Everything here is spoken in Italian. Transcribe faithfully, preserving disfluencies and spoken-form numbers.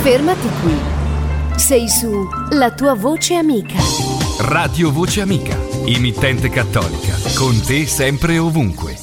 Fermati qui. Sei su La tua voce amica. Radio Voce Amica, emittente cattolica, con te sempre e ovunque.